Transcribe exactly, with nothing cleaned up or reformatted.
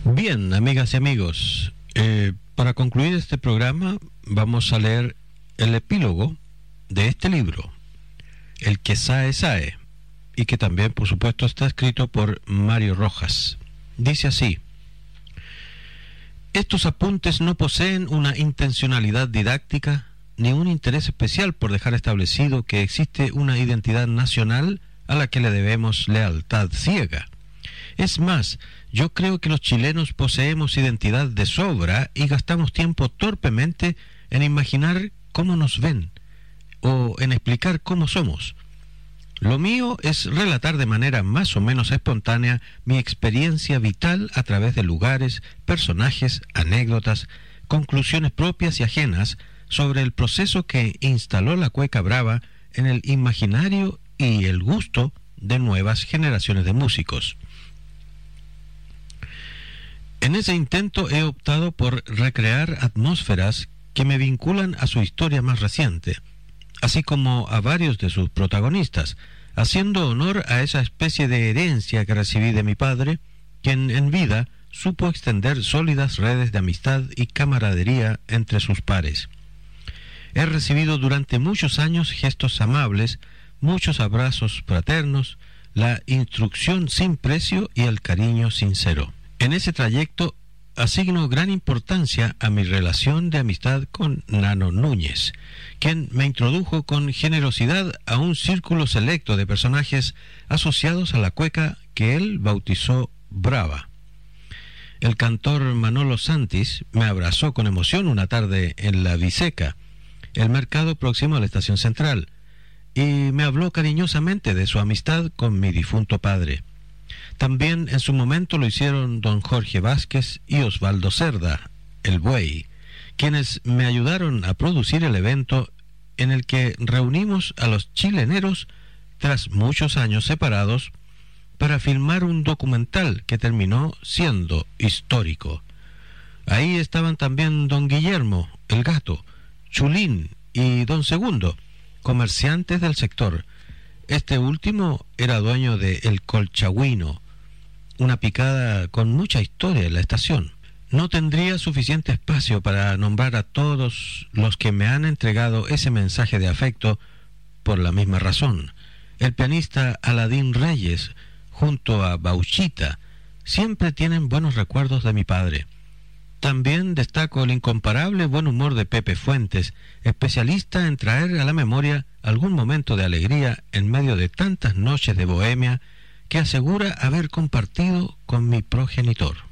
Bien, amigas y amigos, eh, para concluir este programa vamos a leer el epílogo de este libro, El que sae, sae, y que también, por supuesto, está escrito por Mario Rojas. Dice así: estos apuntes no poseen una intencionalidad didáctica ni un interés especial por dejar establecido que existe una identidad nacional a la que le debemos lealtad ciega. Es más, yo creo que los chilenos poseemos identidad de sobra y gastamos tiempo torpemente en imaginar cómo nos ven o en explicar cómo somos. Lo mío es relatar de manera más o menos espontánea mi experiencia vital a través de lugares, personajes, anécdotas, conclusiones propias y ajenas sobre el proceso que instaló la cueca brava en el imaginario y el gusto de nuevas generaciones de músicos. En ese intento he optado por recrear atmósferas que me vinculan a su historia más reciente, así como a varios de sus protagonistas, haciendo honor a esa especie de herencia que recibí de mi padre, quien en vida supo extender sólidas redes de amistad y camaradería entre sus pares. He recibido durante muchos años gestos amables, muchos abrazos fraternos, la instrucción sin precio y el cariño sincero. En ese trayecto asigno gran importancia a mi relación de amistad con Nano Núñez, quien me introdujo con generosidad a un círculo selecto de personajes asociados a la cueca que él bautizó Brava. El cantor Manolo Santis me abrazó con emoción una tarde en la Biseca, el mercado próximo a la estación central, y me habló cariñosamente de su amistad con mi difunto padre. También en su momento lo hicieron don Jorge Vázquez y Osvaldo Cerda, el Buey, quienes me ayudaron a producir el evento en el que reunimos a los chileneros tras muchos años separados para filmar un documental que terminó siendo histórico. Ahí estaban también don Guillermo, el Gato, Chulín y don Segundo, comerciantes del sector. Este último era dueño de El Colchagüino, una picada con mucha historia en la estación. No tendría suficiente espacio para nombrar a todos los que me han entregado ese mensaje de afecto por la misma razón. El pianista Aladín Reyes, junto a Bauchita, siempre tienen buenos recuerdos de mi padre. También destaco el incomparable buen humor de Pepe Fuentes, especialista en traer a la memoria algún momento de alegría en medio de tantas noches de bohemia que asegura haber compartido con mi progenitor.